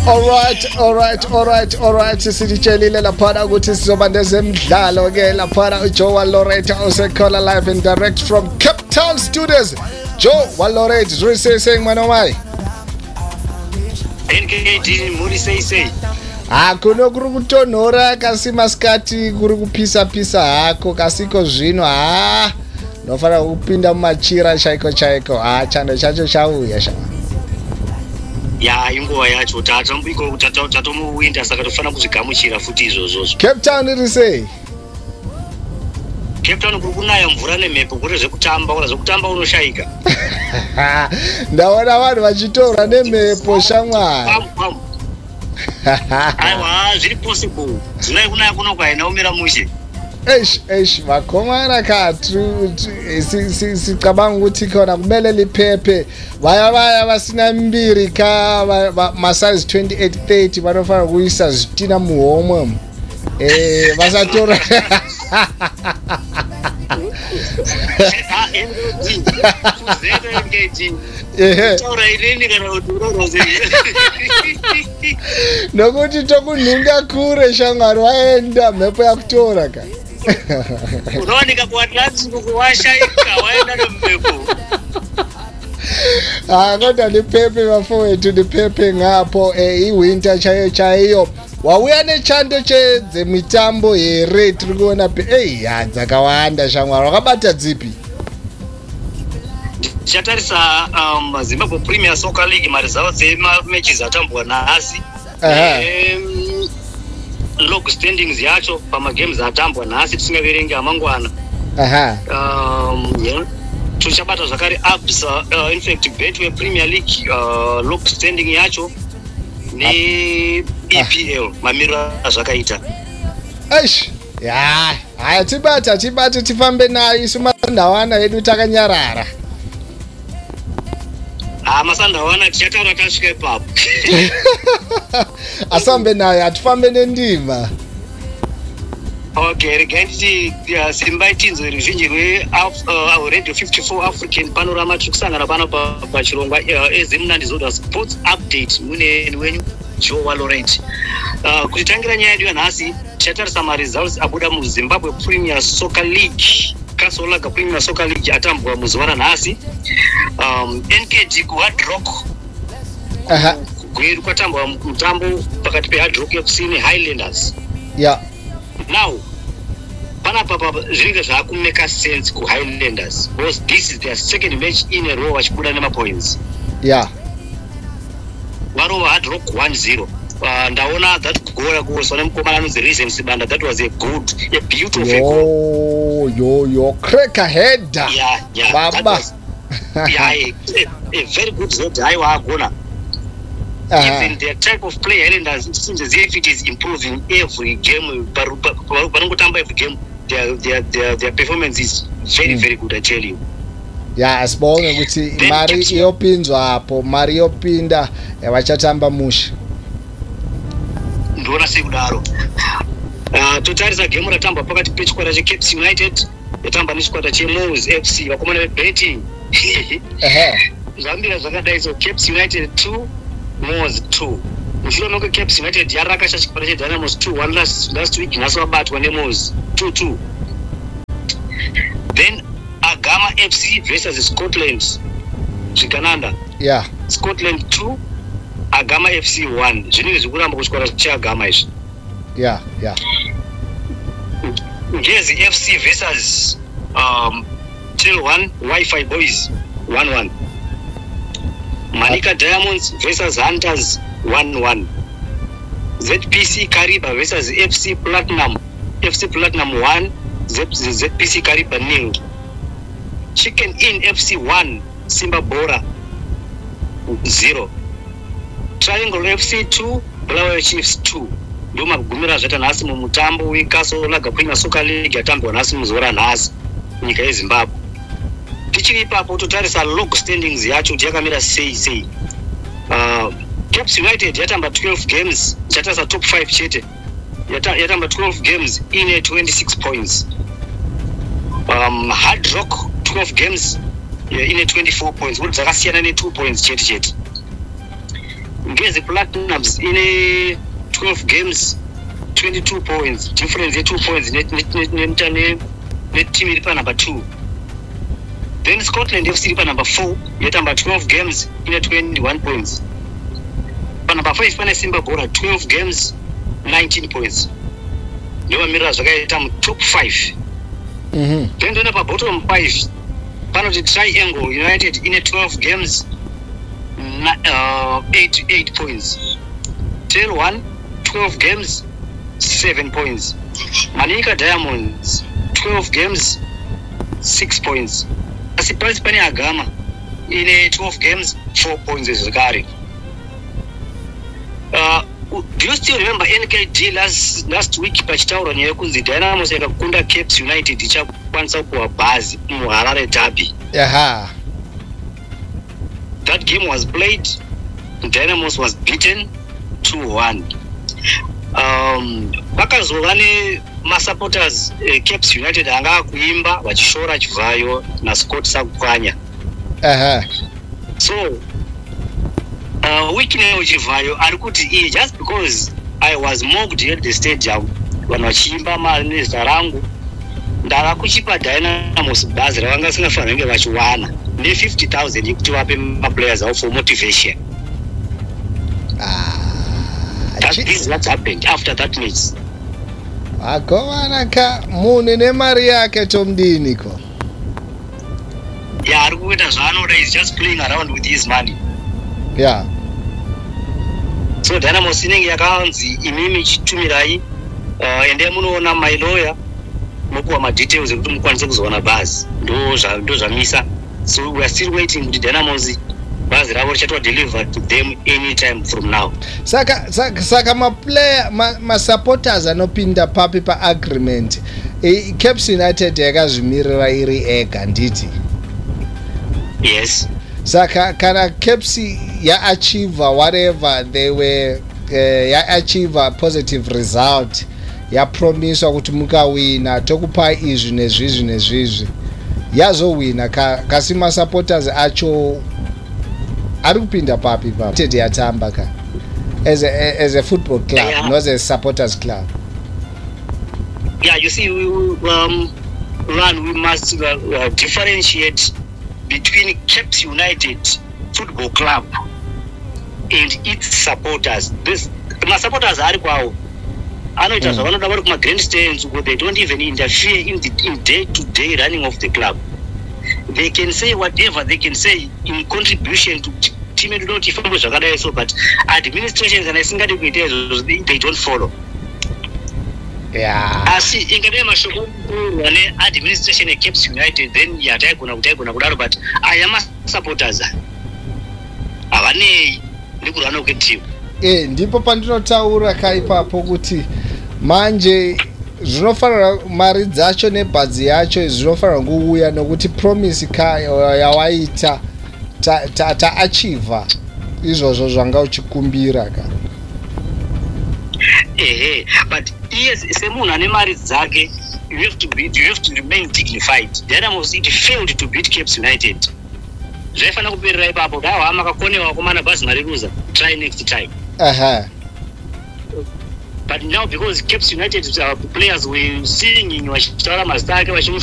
Alright. Sisitshelile laphana ukuthi sizoba nezemidlalo ke laphana uJoe Waloreta usekhona live and direct from Cape Town Studios. Joe Waloreta, saying manomai. NKD muri say. Kuno kuri kutonhora kasi maskati kuri kupisa hako kasiko zvino nofana kupinda mumachira chaiko chando chacho chauya shama. Ya inguva yacho tatambiko tatomuwinda saka tofana kuzvigamuchira futi izvozvo. Cape Town iri sei? Cape Town kuri kunaya mvura nemhepo kuri zvekutamba unoshayika. Ndaona vanhu vachitorwa nemhepo shamwari. Aiwa zviri possible. Zvinoyi kunaya kuno kwaina umira mushe. Eish vakomana kathu sicabanga ukuthi khona kumele liphephe vaya vasina mbiri ka masize 2830 vanofana kuisa zitina muhomwe vasatora nokuti tokunhunga kure shamwari waenda mhepo yakutora ka unowanika kuatlantic kuwashayika waenda nemhepo. Kodwa liphephe bafowethu liphephe ngapho iwinter chaiyo wauya nechando chedzemitambo here tiri kuona dzakawanda shamwari wakabata dzipi? Chatarisa Zimbabwe Premier Soccer League marizao matches atambwa nhasi. Log standings yacho pamagames atambwa nhasi tisingaverenga amangwana. Tuchabata zvakare Absa in fact Betway Premier League log standing yacho ne EPL mamiriro zvakaita. Haya tibate tifambe nayo isu masandawana edu takanyarara. Masandawana tichataura tasvika ipapo. Asambe nayo atifambe nendima. Okay, regaiti Simba itinzo ruzhinji Radio 54 African Panorama tikusangana pano pachirongwa ezemunandizoda sports update muneni wenyu Joe Waloreta. Kutitangira nyaya yedu yanhasi tichatarisa results abuda muZimbabwe Premier Soccer League. Kasolaga Premier Soccer League atambwa muzuva ranhasi. NKD kuHard Rock kugweru kwatambwa mutambo pakati peHard Rock FC neHighlanders. Now, panapa zvinenge zvakumeka sense kuHighlanders because this is their second match in a row vachibuda nemapoints. Varova Hard Rock 1-0. Ndaona that goal kuweswa nemukomana anonzi Reason Sibanda, that was a beautiful goal. Yo cracker header. Baba. A very good header. Aiwa agona. Even their type of play, Highlanders, it seems as if it is improving every game. Every game, their performance is very good, I tell you. Asibonge ukuthi mari iyopinzwa hapo, mari yopinda vachatamba musha. Ndona sekudaro. Totarisa game ratamba pakati pechikwata cheCape United yatamba nechikwata cheMoz FC vakomana vebetting. Zvambira zvakadai so Cape United 2 Moz 2. Mushure Cape United yarakasha chikwata cheDynamos 2-1 last week nhasi vabatwa neMoz 2-2. Then Agama FC versus Scotland. Zvikananda. Scotland 2 Agama FC 1. Zvinenge zvikuramba kuchikwata cheAgama izvi. Ngezi FC versus Till 1 Wi-Fi Boys 1-1. Manika Diamonds versus Hunters 1-1. ZPC Kariba versus FC Platinum 1, ZPC Kariba 0. Chicken Inn FC 1 Simba Bora 0. Triangle FC 2 Bulawayo Chiefs 2. Ndoma kugumira zvata nhasi mumutambo weKasolaga Premier Soccer League yatambwa nhasi muzuva ranhasi nyika yeZimbabwe. Tichiri ipapo totarisa log standings yacho yakamira sei. Cape United yatamba 12 games, chatarisa top 5 chete. Yatamba 12 games ine 26 points. Hard Rock 12 games ine 24 points. Dzakasiyana ne 2 points chete. Ngezi Platinums ine 12 games 22 points, difference 2 points net team iri number 2. Then Scotland FC iri number 4 yetamba 12 games ine 21 points. Number 5 pane Simba Bora 12 games 19 points. Nova Mirror zvakaita top 5. Then ndona pa bottom 5 panoti Triangle United ine 12 games 8 points. Tail 1 12 games 7 points. Manika Diamonds 12 games 6 points. Asipasi pane Agama ine 12 games 4 points zvakare. Do you still remember NKD last week pachitaura nyaya kunzi Dynamos yakakunda Caps United ichakwanisa kuwa bhazi muHarare Derby? Yaha. That game was played. Dynamos was beaten 2-1. Vakazova nemasupporters Caps United anga kuimba vachishora chivhayo naScott Sakukwanya. So weekend chivhayo ari kuti just because I was mocked at the stadium vanhu vachiimba nezita rangu ndava kuchipa Dynamos bhazi ravanga singafanira kunge vachiwana ne50,000 yekuti vape maplayers avo for motivation. This is what happened after that match. Akomanaka munhu nemari yake tomdiniko. Yeah, ari kuita zvaanoda, is just playing around with his money. Yeah. So Dynamos inenge yakanzi imimi chitumirai ende munoona my lawyer mokuwa madetails ekuti mukwanise kuzoona bhazi ndo zvamisa. So we are still waiting kuti Dynamos bhazi ravo richatwa delivered to them anytime from now. Saka maplayer masupporters anopinda papi paagreement Caps United yakazvimirira iri ega nditi. Yes. Saka kana Caps achieve whatever they were achieve a positive result yapromiswa kuti mukawina tokupa izvi nezvizvi yazowina kasi masupporters acho ari kupinda papi yatamba ka as a football club, yeah. Not as a supporters club. Yeah, you see, we must differentiate between Caps United Football Club and its supporters. My supporters are kwao. Anoita zvavanoda vari kuma grandstands where they don't even interfere in day-to-day running of the club. They can say whatever they can say in contribution to team not ifambo zvakadai so, but administration kana isingadi kuita izvo they don't follow. Yeah. Asi ingade mashoko ane administration e Caps United then yataigona kudaro, but I am supporters. Avanei ndikurana kwetimu. Ndipo pandinotaura kaipapo kuti manje zvinofanira mari dzacho nebhadzi yacho zvinofanira kuuya nokuti promise yawaita achieve izvozvo zvanga uchikumbira ka. But yes, semunhu ane mari dzake you have to remain dignified. Dynamos it failed to beat Caps United. Zvaifanira kuperera ipapo dawa makakonewa kumana bhazi mari loser, try next time. But now because Caps United players were seeing in vachitaura mazita ake